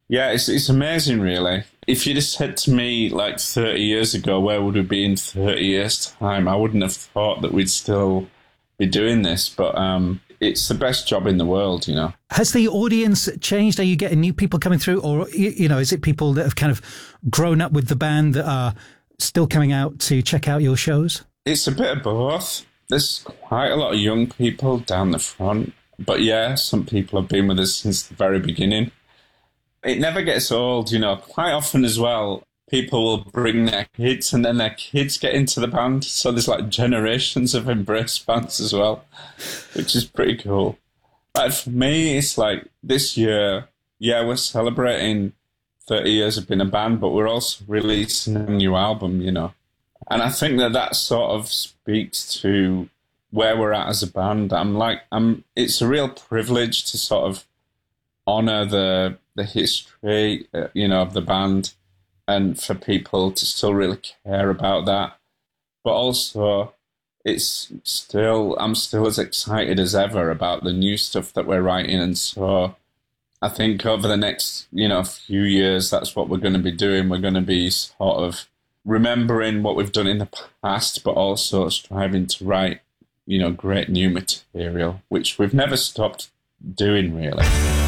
Yeah, it's amazing, really. If you'd have said to me like 30 years ago, where would we be in 30 years' time? I wouldn't have thought that we'd still be doing this, but it's the best job in the world, you know. Has the audience changed? Are you getting new people coming through, or is it people that have kind of grown up with the band that are still coming out to check out your shows? It's a bit of both. There's quite a lot of young people down the front, but yeah, some people have been with us since the very beginning. It never gets old, you know. Quite often as well, people will bring their kids and then their kids get into the band. So there's like generations of Embrace fans as well, which is pretty cool. But for me, it's like this year, yeah, we're celebrating 30 years of being a band, but we're also releasing a new album, you know. And I think that sort of speaks to where we're at as a band. It's a real privilege to sort of honor the history, of the band, and for people to still really care about that. But also, I'm still as excited as ever about the new stuff that we're writing. And so I think over the next, few years, that's what we're going to be doing. We're going to be sort of remembering what we've done in the past, but also striving to write, great new material, which we've never stopped doing, really.